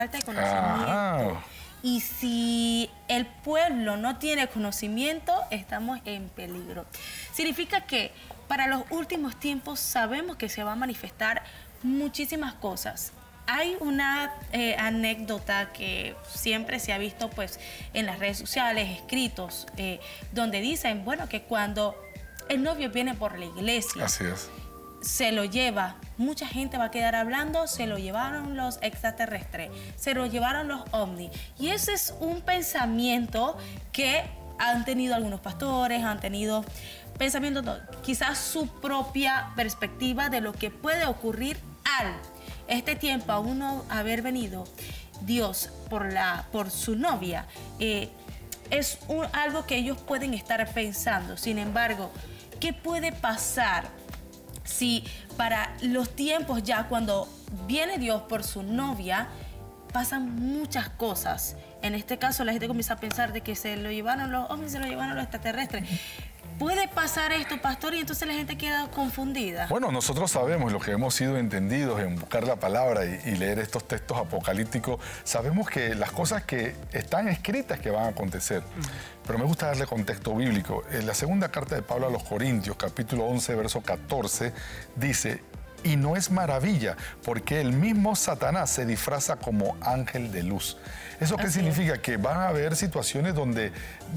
falta de conocimiento. Y si el pueblo no tiene conocimiento, estamos en peligro. Significa que para los últimos tiempos sabemos que se va a manifestar muchísimas cosas. Hay una anécdota que siempre se ha visto pues, en las redes sociales, escritos, donde dicen, bueno, que cuando el novio viene por la iglesia, así es, se lo lleva, mucha gente va a quedar hablando, se lo llevaron los extraterrestres, se lo llevaron los ovnis. Y ese es un pensamiento que han tenido algunos pastores, han tenido pensamientos, quizás su propia perspectiva de lo que puede ocurrir al este tiempo, a uno haber venido Dios por su novia. Es algo que ellos pueden estar pensando. Sin embargo, ¿qué puede pasar si para los tiempos ya cuando viene Dios por su novia pasan muchas cosas? En este caso la gente comienza a pensar de que se lo llevaron los ovnis, se lo llevaron los extraterrestres. ¿Puede pasar esto, pastor, y entonces la gente queda confundida? Bueno, nosotros sabemos, lo que hemos sido entendidos en buscar la palabra y leer estos textos apocalípticos, sabemos que las cosas que están escritas que van a acontecer. Pero me gusta darle contexto bíblico. En la segunda carta de Pablo a los Corintios, capítulo 11, verso 14, dice: y no es maravilla, porque el mismo Satanás se disfraza como ángel de luz. ¿Eso qué significa? Que van a haber situaciones donde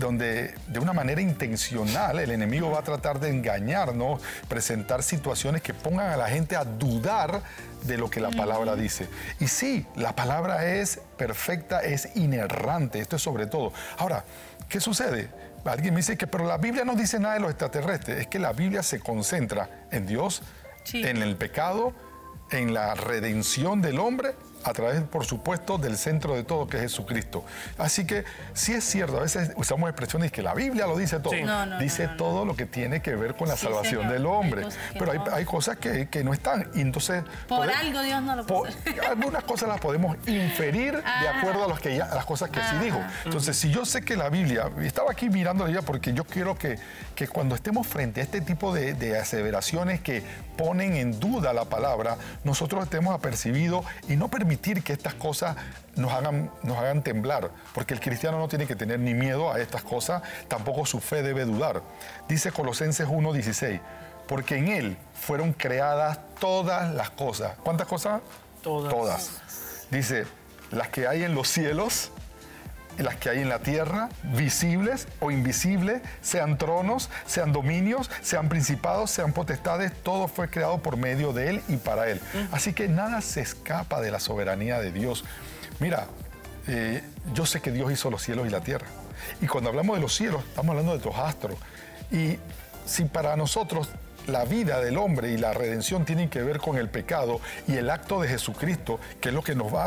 de una manera intencional el enemigo va a tratar de engañarnos, presentar situaciones que pongan a la gente a dudar de lo que la palabra dice. Y sí, la palabra es perfecta, es inerrante, esto es sobre todo. Ahora, ¿qué sucede? Alguien me dice que, pero la Biblia no dice nada de los extraterrestres. Es que la Biblia se concentra en Dios, en el pecado, en la redención del hombre, a través, por supuesto, del centro de todo, que es Jesucristo. Así que sí es cierto, a veces usamos expresiones que la Biblia lo dice todo. Sí. Dice todo lo que tiene que ver con la salvación del hombre. Pero hay cosas que no están. Y entonces, por algo Dios no lo puso. Algunas cosas las podemos inferir de acuerdo a las cosas que sí dijo. Entonces, si yo sé que la Biblia, estaba aquí mirando la Biblia porque yo quiero que cuando estemos frente a este tipo de aseveraciones que ponen en duda la palabra, nosotros estemos apercibidos y no permitir que estas cosas nos hagan temblar, porque el cristiano no tiene que tener ni miedo a estas cosas, tampoco su fe debe dudar. Dice Colosenses 1:16, porque en Él fueron creadas todas las cosas. ¿Cuántas cosas? Todas. Dice, las que hay en los cielos, las que hay en la tierra, visibles o invisibles, sean tronos, sean dominios, sean principados, sean potestades, todo fue creado por medio de Él y para Él. Así que nada se escapa de la soberanía de Dios. Mira, yo sé que Dios hizo los cielos y la tierra. Y cuando hablamos de los cielos, estamos hablando de los astros. Y si para nosotros la vida del hombre y la redención tienen que ver con el pecado y el acto de Jesucristo, que es lo que lo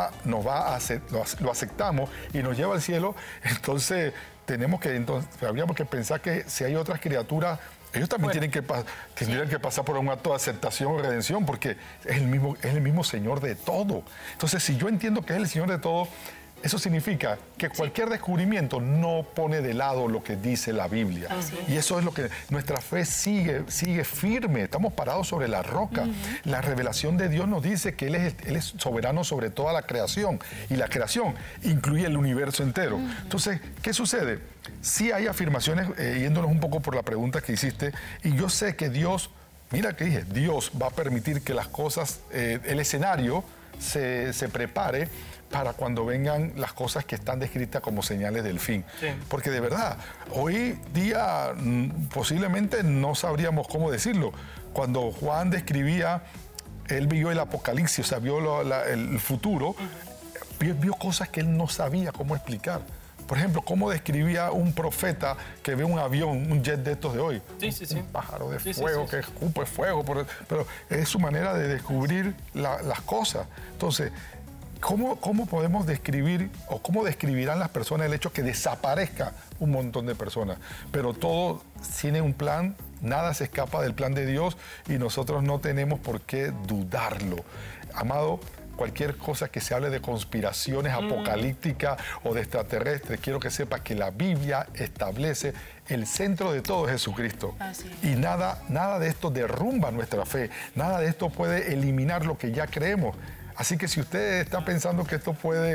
aceptamos y nos lleva al cielo, entonces habríamos que pensar que si hay otras criaturas, ellos también tendrían que pasar por un acto de aceptación o redención, porque es el mismo Señor de todo. Entonces, si yo entiendo que es el Señor de todo, eso significa que cualquier descubrimiento no pone de lado lo que dice la Biblia. Y eso es lo que nuestra fe sigue firme. Estamos parados sobre la roca. La revelación de Dios nos dice que Él es soberano sobre toda la creación. Y la creación incluye el universo entero. Entonces, ¿qué sucede? Sí hay afirmaciones, yéndonos un poco por la pregunta que hiciste, y yo sé que Dios, mira que dije, Dios va a permitir que las cosas, el escenario se prepare para cuando vengan las cosas que están descritas como señales del fin. Sí. Porque de verdad, hoy día posiblemente no sabríamos cómo decirlo. Cuando Juan describía, él vio el apocalipsis, o sea, vio el futuro, vio cosas que él no sabía cómo explicar. Por ejemplo, ¿cómo describía un profeta que ve un avión, un jet de estos de hoy? Un pájaro de fuego que escupe fuego. Pero es su manera de descubrir las cosas. Entonces, ¿cómo podemos describir o cómo describirán las personas el hecho que desaparezca un montón de personas? Pero todo tiene un plan, nada se escapa del plan de Dios y nosotros no tenemos por qué dudarlo. Amado, cualquier cosa que se hable de conspiraciones apocalípticas o de extraterrestres, quiero que sepa que la Biblia establece el centro de todo es Jesucristo. Y nada de esto derrumba nuestra fe, nada de esto puede eliminar lo que ya creemos. Así que si usted está pensando que esto puede